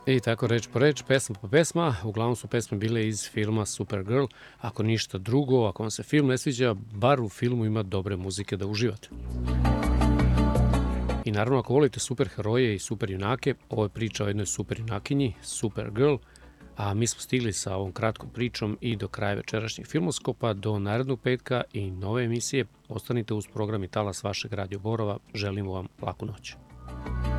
I tako reč po reč, pesma po pesma, uglavnom su pesme bile iz filma Supergirl. Ako ništa drugo, ako vam se film ne sviđa, bar u filmu ima dobre muzike da uživate. I naravno, ako volite superheroje i superjunake, ovo je priča o jednoj superjunakinji, Supergirl, a mi smo stigli sa ovom kratkom pričom i do kraja večerašnjeg filmoskopa, do narednog petka i nove emisije. Ostanite uz program i talas vašeg Radio Borova. Želimo vam laku noć.